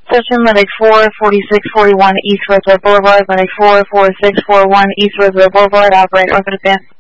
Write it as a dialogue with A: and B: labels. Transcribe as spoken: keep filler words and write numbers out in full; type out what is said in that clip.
A: Session Medic four forty-six forty-one East Roosevelt Boulevard, Medic four forty-six forty-one East Roosevelt Boulevard, operate north and advance.